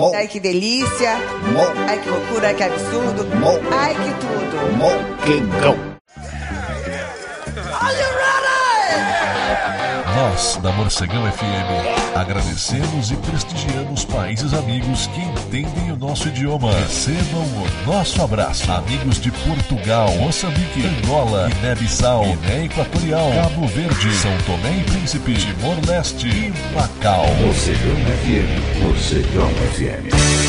Ai, que delícia. Ai, que loucura, ai, que absurdo. Ai, que tudo. Que gol. Are you ready? Nós, da Morcegão FM, agradecemos e prestigiamos países amigos que entendem o nosso idioma. Recebam o nosso abraço. Amigos de Portugal, Moçambique, Angola, Guiné-Bissau, Guiné Equatorial, Cabo Verde, São Tomé e Príncipe, Timor-Leste e Macau. Morcegão FM. Morcegão FM.